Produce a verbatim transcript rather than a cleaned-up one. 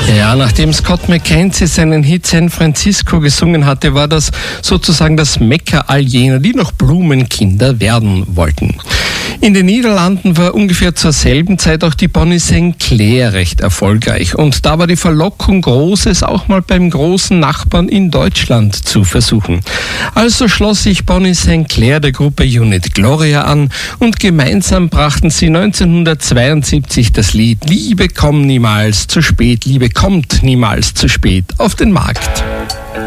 Ja, nachdem Scott McKenzie seinen Hit San Francisco gesungen hatte, war das sozusagen das Mekka all jener, die noch Blumenkinder werden wollten. In den Niederlanden war ungefähr zur selben Zeit auch die Bonnie Saint Clair recht erfolgreich. Und da war die Verlockung groß, es auch mal beim großen Nachbarn in Deutschland zu versuchen. Also schloss sich Bonnie Saint Clair der Gruppe Unit Gloria an und gemeinsam brachten sie neunzehnhundertzweiundsiebzig das Lied Liebe komm niemals zu spät, Liebe kommt niemals zu spät auf den Markt.